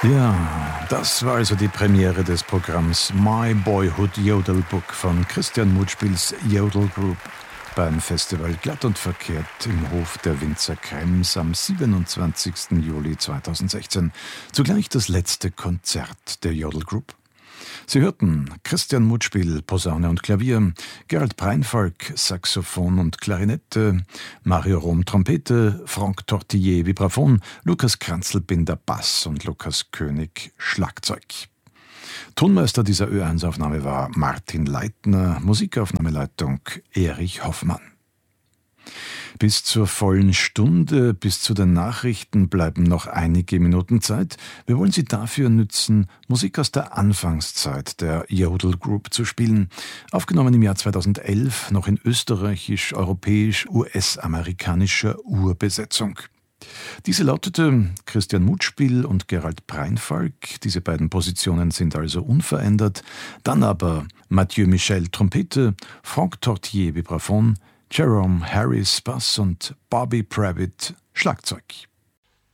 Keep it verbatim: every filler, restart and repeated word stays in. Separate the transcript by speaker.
Speaker 1: Ja, das war also die Premiere des Programms My Boyhood Yodel Book von Christian Mutspiels Yodel Group beim Festival Glatt und Verkehrt im Hof der Winzer Krems am siebenundzwanzigsten Juli zweitausendsechzehn. Zugleich das letzte Konzert der Yodel Group. Sie hörten Christian Mutspiel, Posaune und Klavier, Gerald Breinfalk, Saxophon und Klarinette, Mario Rom, Trompete, Franck Tortiller, Vibraphon, Lukas Kranzelbinder, Bass und Lukas König, Schlagzeug. Tonmeister dieser Ö eins Aufnahme war Martin Leitner, Musikaufnahmeleitung Erich Hoffmann. Bis zur vollen Stunde, bis zu den Nachrichten bleiben noch einige Minuten Zeit. Wir wollen Sie dafür nützen, Musik aus der Anfangszeit der Yodel Group zu spielen. Aufgenommen im Jahr zweitausendelf, noch in österreichisch, europäisch, U S-amerikanischer Urbesetzung. Diese lautete Christian Mutspiel und Gerald Breinfalk. Diese beiden Positionen sind also unverändert. Dann aber Mathieu Michel Trompete, Franck Tortiller Vibraphon, Jerome Harris Bass und Bobby Pravitt Schlagzeug.